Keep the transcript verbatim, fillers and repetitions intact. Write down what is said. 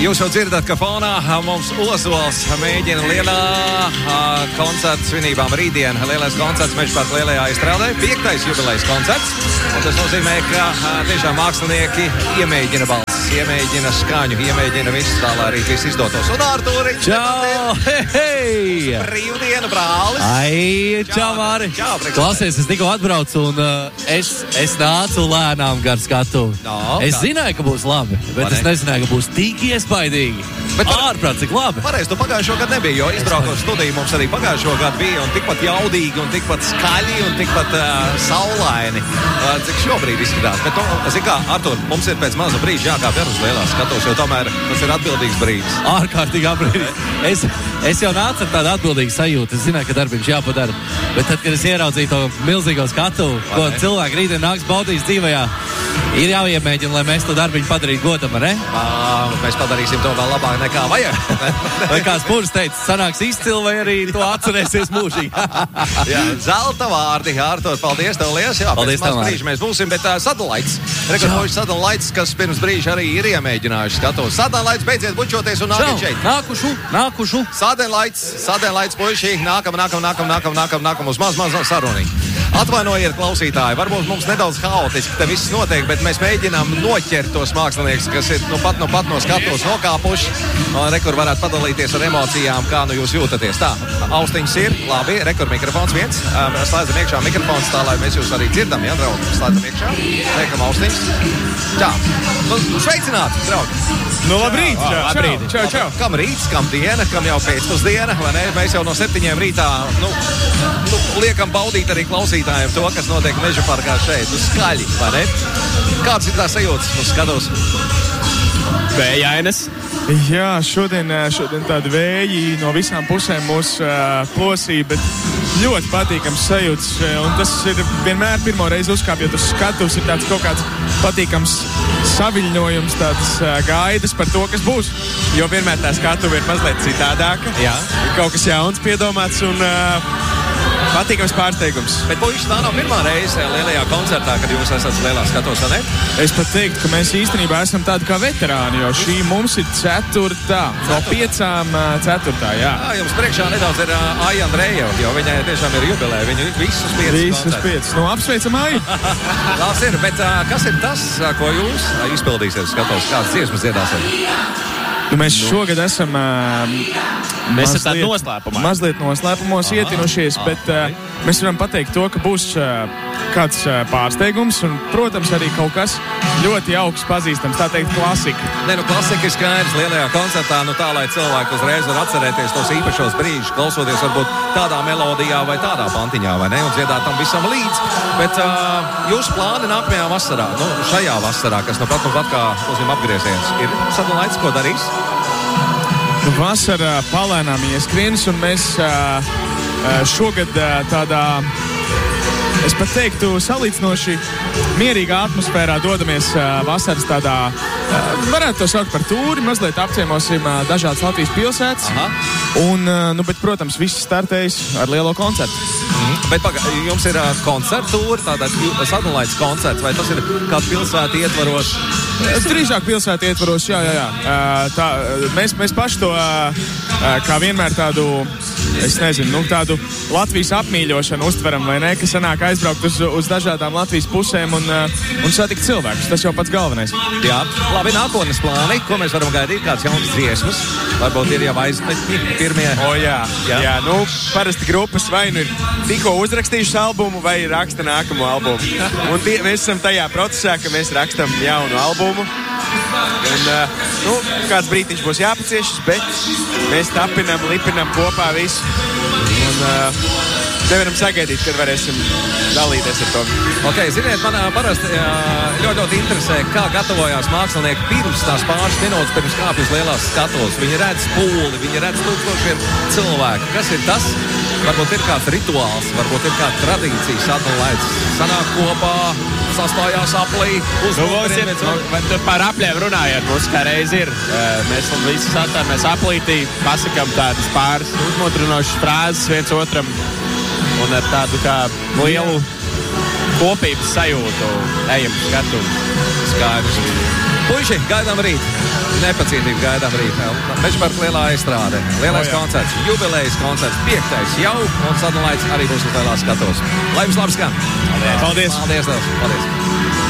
Jūs jau dzirdat, ka fonā mums Ozols mēģina lielā uh, koncerta svinībām rītdien. Lielais koncerts Mežaparka lielajā izstrādē. Piektais jubilejas koncerts. Un tas nozīmē, ka uh, tiešām mākslinieki iemēģina balsis, iemēģina skaņu, iemēģina visu tā, lai arī viss izdotos. Un Artūriņš! Čau! Hei, hei! Brīvdienu brālis! Ai, čau, Māri! Čau, Klausies, es tikko atbraucu un uh, es, es nācu lēnām gar skatu. No, es kā? zināju, ka būs labi, bet Vai es ne? nezināju, ka būs tik iespaidīgi. Bet par- Ārprāt, cik labi! Pareizi, tu pagājušo gadu nebija, jo izbraukot studiju mums arī pagājušo gadu bija un tikpat jaudīgi, un tikpat skaļi, un tikpat uh, saulaini, uh, cik šobrīd izskatās. Bet, nu, zini kā, Artur, mums ir pēc maza brīža jākāp ar uz lielās skatos, jo tomēr tas ir atbildīgs brīdis. Ārkārtīgi apbrīdīgi. Es, es jau nācu ar tādu atbildīgu sajūtu. Es zināju, ka darbiņš jāpadara. Bet tad, kad es ieraudzīju to milzīgo skatu, ko ne? cilvēki rītdien nāks baudīs dzīvajā, ir jāiemēģina, lai mēs to darbiņu padarītu godam, ne? Uh, mēs padarīsim to vēl labāk nekā vajag. Vai kā Spūrs teica, sanāks izcili, vai arī to atcerēsies mūžīgi. Jā, zelta vārdi, Artur, paldies tev liels. Jā, Paldies pēc maz tev, Māri. brīža mēs būsim, bet uh, sadalaits. Rekordoši sadalaits, kas pirms brīža arī ir iemēģinājuši skatos. Sadalaits, beidziet bučoties un nākiet šeit. Nākušu, nākušu. Sādenlaits, sādenlaits, puiši, nākam, nākam, nākam, nākam, nākam, nākam uz maz, maz sarunī. Atvainojiet, klausītāji, varbūt mums nedaudz haotiski te viss notiek, bet mēs mēģinām noķert tos māksliniekus, kas ir nu pat no pat no skatos nokāpuši. Rekur varētu padalīties ar emocijām, kā nu jūs jūtaties. Tā, austiņas ir, labi, rekur mikrofons viens, slēdzam iekšā mikrofons tā, lai mēs jūs arī dzirdam, ja, draugi, slēdzam iekšā, liekam austiņas. Tā, nu, sveicināti, draugi. Nu, labrīt! Čau, Čau, čau, čau! Kam rīts, kam diena, kam jau pēcpusdiena, vai ne? Mēs jau no septiņiem rītā, nu, nu, liekam baudīt arī klausītājiem to, kas notiek Mežaparkā šeit, uz skaļi, vai ne? Kāds ir tā sajūtas? Mums skatos. Vējainas. Jā, šodien, šodien tādi vēji no visām pusēm mūs uh, plosīja, bet ļoti patīkams sajūts. Un tas ir vienmēr pirmo reizi uzkāpjot uz skatuves, ir tāds kaut kāds patīkams saviļņojums, tādas uh, gaidas par to, kas būs. Jo vienmēr tā skatuve ir mazliet citādāka. Jā. Ir kaut kas jauns piedomāts un uh, patīkams pārsteigums. Bet, puiši, tā nav pirmā reize lielajā koncertā, kad jūs esat lielā skatos, vai ne? Es pat teiktu, ka mēs īstenībā esam tādi kā veterāni, jo šī mums ir ceturtā. No piecām uh, ceturtā, jā. Jā, jums priekšā nedaudz ir uh, Aija Andreja, jo viņai tiešām ir jubilē. Viņu visus piecus Visus koncertus. piecus. Nu, apsveicam Aiju. Labs ir, bet uh, kas ir tas, uh, ko jūs uh, izpildīsiet skatos? Kādas dziesmas dziedāsiet? Nu, mēs šogad esam uh, Mēs esam tādā noslēpumā. mazliet noslēpumos Aha, ietinušies, aha, bet uh, ok. mēs varam pateikt to, ka būs uh, kāds uh, pārsteigums un, protams, arī kaut kas ļoti augsts pazīstams, tā teikt, klasika. Nē, nu klasika ir skaidrs lielajā koncertā, nu tā, lai cilvēki uzreiz var atcerēties tos īpašos brīžus, klausoties varbūt tādā melodijā vai tādā pantiņā, vai ne, un dziedāt tam visam līdz. Bet uh, jūsu plāni nākamajā vasarā, nu šajā vasarā, kas nu pat nu pat kā uzņem apgrieziens, ir sadalīts, ko darīs? Nu, vasarā palēnām ieskrienas un mēs uh, uh, šogad uh, tādā, es pat teiktu, salīdzinoši mierīgā atmosfērā dodamies uh, vasaras tādā, uh, varētu to saukt par tūri, mazliet apciemosim uh, dažādas Latvijas pilsētas. Aha. Un, uh, nu, bet, protams, viss startējas ar lielo koncertu. Mm. Bet paga, jums ir uh, koncertūra, tādā sadalīts koncerts, vai tas ir kāds pilsēta ietvaros? Drīzāk pilsētā ietvaros, jā, jā, jā. Uh, tā, mēs, mēs paši to, uh, kā vienmēr tādu, es nezinu, nu, tādu Latvijas apmīļošanu uztveram, vai ne, ka sanāk aizbraukt uz, uz dažādām Latvijas pusēm un, uh, un satikt cilvēkus. Tas jau pats galvenais. Jā, labi, nākotnes plāni, ko mēs varam gaidīt, kāds jauns dziesmas, varbūt ir jau aizmetņi pirmie. O, jā, Jā. jā. jā, nu, parasti grupas vai nu ir tikko uzrakstījuši albumu, vai raksta nākamo albumu. Un tie, mēs esam tajā procesā, ka mēs rakstam jaunu albumu. Un, uh, nu, kāds brītiņš būs jāpaciešas, bet mēs tapinam, lipinam kopā visu. Un uh, nevaram sagaidīt, kad varēsim dalīties ar to. Ok, ziniet, man ā, parasti ā, ļoti, ļoti interesē, kā gatavojās mākslinieki pirms tās pāris minūtes, pirms kāpjas lielās skatos. Viņi redz pūli, viņi redz tūkstošiem cilvēku. Kas ir tas? Varbūt ir kāds rituāls, varbūt ir kāda tradīcija, sadalīts, sanāk kopā, sastājās aplī, uzmūkriem. Nu, par apļiem runājot, mums kā reiz ir. Mēs visi satāmies aplītī, pasakam tādas pāris uzmodrinošas frāzes viens otram un ar tādu kā lielu kopības sajūtu ejam skatu. Skaidrs. Puiši, gaidām rīt. Nepacietīgi gaidām rīt. Mežaparka lielā estrāde. Lielais O, jā. koncerts, jubilejas koncerts, piektais jau, un Sadonlaids arī būs uz lielā skatos. Lai jums labi skan! Paldies! Paldies! Paldies! Paldies.